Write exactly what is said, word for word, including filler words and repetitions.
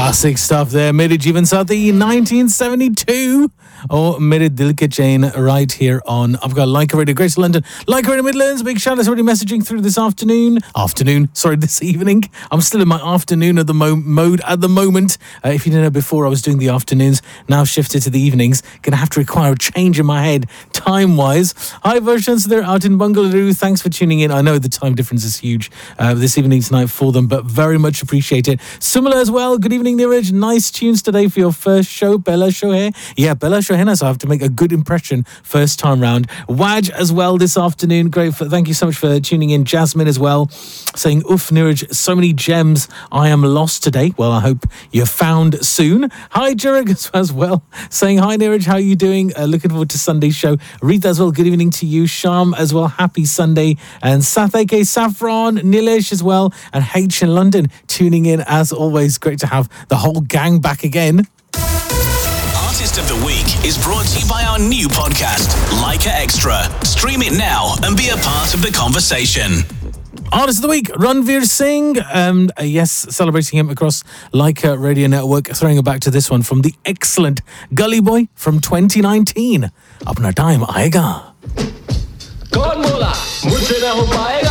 Classic stuff there. Mere Jeevan Sathi, nineteen seventy-two. Oh, Mere Dil Ke Chain, right here on, I've got Leica Radio, Greater London, Leica Radio Midlands. Big shout out to everybody messaging through this afternoon. Afternoon, sorry, this evening. I'm still in my afternoon of the mo- mode at the moment. Uh, if you didn't know before, I was doing the afternoons, now shifted to the evenings. Gonna have to require a change in my head, time-wise. Hi, versions, they're out in Bengaluru. Thanks for tuning in. I know the time difference is huge uh, this evening tonight for them, but very much appreciate it. Similar as well. Good evening, Neeraj. Nice tunes today for your first show. Bella show here. Yeah, Bella show here. So I have to make a good impression first time round. Waj as well this afternoon. Great. For, thank you so much for tuning in. Jasmine as well, saying, oof, Neeraj, so many gems. I am lost today. Well, I hope you're found soon. Hi, Jurek as well, saying, hi, Neeraj, how are you doing? Uh, looking forward to Sunday's show. Rita as well, good evening to you. Sham as well, happy Sunday. And Satheke, Saffron, Nilesh as well, and H in London tuning in as always. Great to have the whole gang back again. Artist of the Week is brought to you by our new podcast, Leica Extra. Stream it now and be a part of the conversation. Artist of the Week, Ranveer Singh. Um, uh, yes, celebrating him across Leica Radio Network. Throwing it back to this one from the excellent Gully Boy from twenty nineteen. Apna time aayega. Kaun bola? Mujhse na ho paayega.